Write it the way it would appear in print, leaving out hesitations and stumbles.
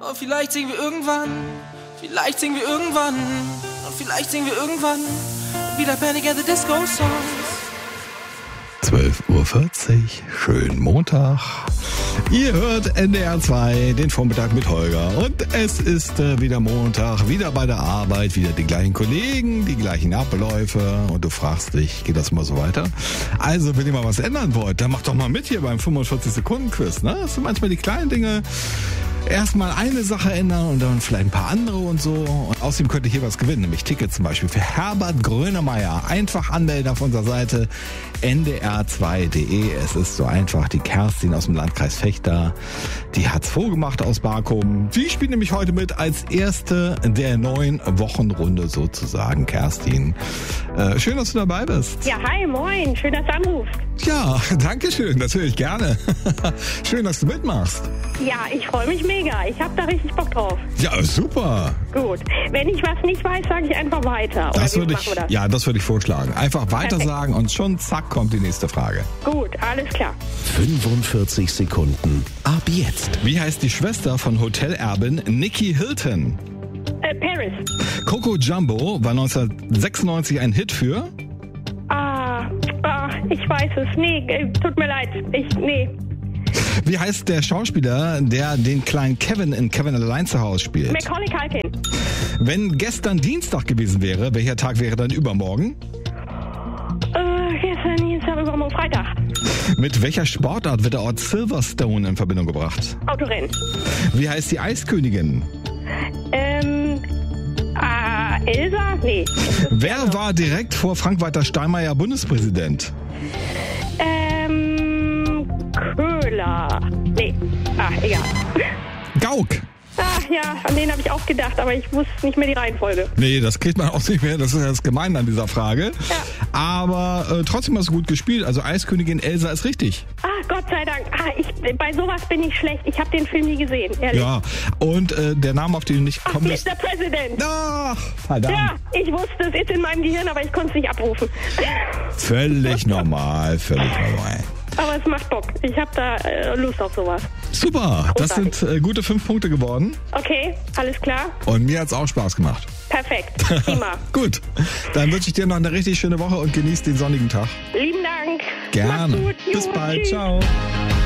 Oh, vielleicht singen wir irgendwann. Vielleicht singen wir irgendwann. Und vielleicht singen wir irgendwann wieder Panic at the Disco Songs. 12:40 Uhr, schönen Montag. Ihr hört NDR 2, den Vormittag mit Holger. Und es ist wieder Montag, wieder bei der Arbeit, wieder die gleichen Kollegen, die gleichen Abläufe. Und du fragst dich, geht das mal so weiter? Also, wenn ihr mal was ändern wollt, dann macht doch mal mit hier beim 45-Sekunden-Quiz. Ne? Das sind manchmal die kleinen Dinge. Erstmal eine Sache ändern und dann vielleicht ein paar andere und so. Und außerdem könnt ihr hier was gewinnen, nämlich Tickets zum Beispiel für Herbert Grönemeyer. Einfach anmelden auf unserer Seite ndr2.de. Es ist so einfach. Die Kerstin aus dem Landkreis Vechta, die hat's vorgemacht aus Barkum. Die spielt nämlich heute mit als erste der neuen Wochenrunde sozusagen. Kerstin, schön, dass du dabei bist. Ja, hi, moin. Schön, dass du anrufst. Ja, danke schön. Natürlich gerne. Schön, dass du mitmachst. Ja, ich freue mich mega. Ich habe da richtig Bock drauf. Ja, super. Gut. Wenn ich was nicht weiß, sage ich einfach weiter. Das würde ich vorschlagen. Einfach weiter sagen und schon zack kommt die nächste Frage. Gut, alles klar. 45 Sekunden ab jetzt. Wie heißt die Schwester von Hotelerbin Nikki Hilton? Paris. Coco Jumbo war 1996 ein Hit für? Ich weiß es. Nee, tut mir leid. Nee. Wie heißt der Schauspieler, der den kleinen Kevin in Kevin allein zu Hause spielt? Macaulay Culkin. Wenn gestern Dienstag gewesen wäre, welcher Tag wäre dann übermorgen? Gestern Dienstag, übermorgen Freitag. Mit welcher Sportart wird der Ort Silverstone in Verbindung gebracht? Autorennen. Wie heißt die Eiskönigin? Elsa? Nee. Wer war direkt vor Frank-Walter Steinmeier Bundespräsident? Köhler. Nee. Egal. Gauck. Ja, an den habe ich auch gedacht, aber ich wusste nicht mehr die Reihenfolge. Nee, das kriegt man auch nicht mehr. Das ist ja das Gemeine an dieser Frage. Ja. Aber trotzdem hast du gut gespielt. Also Eiskönigin Elsa ist richtig. Gott sei Dank. Bei sowas bin ich schlecht. Ich habe den Film nie gesehen, ehrlich. Ja, und der Name, auf den du nicht kommst... Mr. President. Ach, verdammt. Ja, ich wusste, es ist in meinem Gehirn, aber ich konnte es nicht abrufen. Völlig normal, völlig normal. Aber es macht Bock. Ich habe da Lust auf sowas. Super, das sind gute 5 Punkte geworden. Okay, alles klar. Und mir hat's auch Spaß gemacht. Perfekt, prima. Gut, dann wünsche ich dir noch eine richtig schöne Woche und genieß den sonnigen Tag. Lieben Dank. Gerne. Mach's gut. Bis bald, ciao.